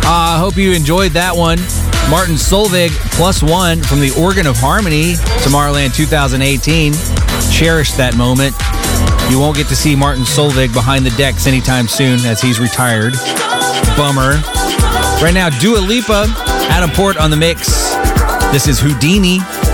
I hope you enjoyed that one. Martin Solveig, +1 from the Organ of Harmony, Tomorrowland 2018. Cherish that moment. You won't get to see Martin Solveig behind the decks anytime soon as he's retired. Bummer. Right now, Dua Lipa, Adam Port on the mix. This is Houdini.